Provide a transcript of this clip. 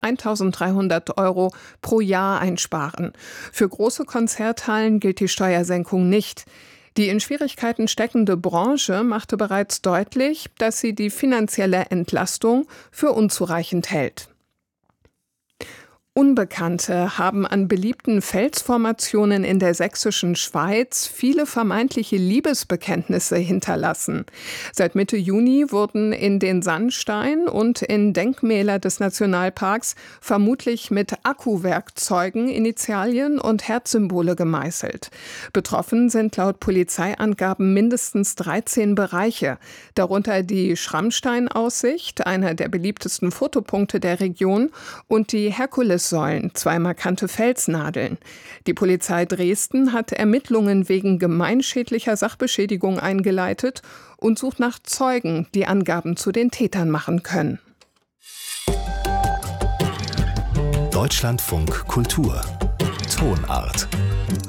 1.300 € pro Jahr einsparen. Für große Konzerthallen gilt die Steuersenkung nicht. Die in Schwierigkeiten steckende Branche machte bereits deutlich, dass sie die finanzielle Entlastung für unzureichend hält. Unbekannte haben an beliebten Felsformationen in der sächsischen Schweiz viele vermeintliche Liebesbekenntnisse hinterlassen. Seit Mitte Juni wurden in den Sandstein und in Denkmäler des Nationalparks vermutlich mit Akkuwerkzeugen Initialien und Herzsymbole gemeißelt. Betroffen sind laut Polizeiangaben mindestens 13 Bereiche, darunter die Schrammsteinaussicht, einer der beliebtesten Fotopunkte der Region, und die Herkulessäulen, 2 markante Felsnadeln. Die Polizei Dresden hat Ermittlungen wegen gemeinschädlicher Sachbeschädigung eingeleitet und sucht nach Zeugen, die Angaben zu den Tätern machen können. Deutschlandfunk Kultur Tonart